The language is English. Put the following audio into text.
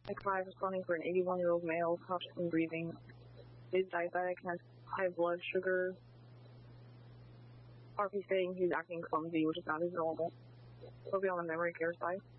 5 responding for an 81-year-old male, conscious and breathing. He's diabetic and has high blood sugar. RP saying he's acting clumsy, which is not his normal. He'll be on the memory care side.